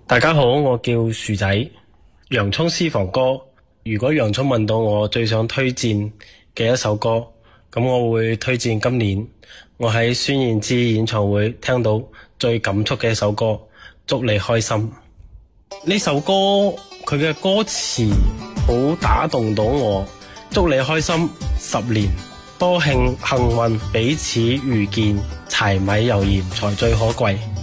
大家好，我叫薯仔，洋蔥私房歌。如果洋蔥問到我最想推薦嘅一首歌，咁我會推薦今年我喺孫燕姿演唱會聽到最感觸嘅一首歌《祝你開心》。呢首歌佢嘅歌詞好打動到我，祝你開心10年，多幸運彼此遇見，柴米油鹽才最可貴。